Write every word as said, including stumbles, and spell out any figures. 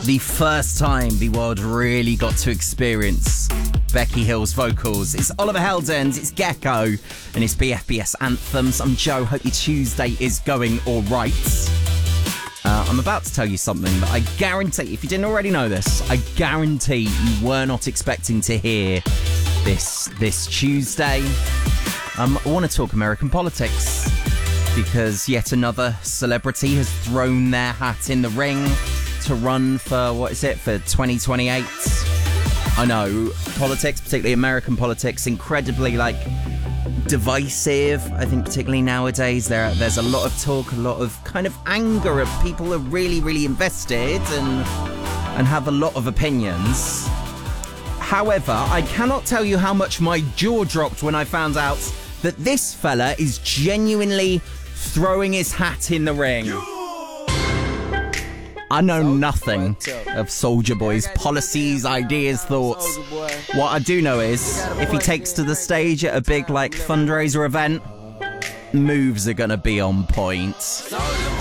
The first time the world really got to experience Becky Hill's vocals. It's Oliver Heldens, it's Gecko, and it's B F B S Anthems. I'm Joe, hope your Tuesday is going all right. Uh, I'm about to tell you something that I guarantee, if you didn't already know this, I guarantee you were not expecting to hear this, this Tuesday. Um, I want to talk American politics, because yet another celebrity has thrown their hat in the ring to run for, what is it, for twenty twenty-eight? I know, politics, particularly American politics, incredibly, like, divisive. I think particularly nowadays there there's a lot of talk, a lot of kind of anger of people are really, really invested and, and have a lot of opinions. However, I cannot tell you how much my jaw dropped when I found out that this fella is genuinely throwing his hat in the ring. I know nothing of Soulja Boy's policies, ideas, thoughts. What I do know is, if he takes to the stage at a big, like, fundraiser event, moves are gonna be on point.